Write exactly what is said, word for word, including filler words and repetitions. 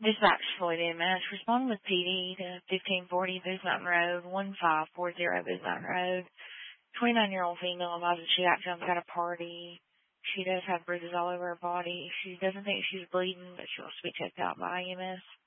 Dispatch Floyd M S. Respond with P D to fifteen forty Booth Mountain Road, one five four zero Booth Mountain Road. twenty-nine-year-old female advises she accidentally at a party. She does have bruises all over her body. She doesn't think she's bleeding, but she wants to be checked out by E M S.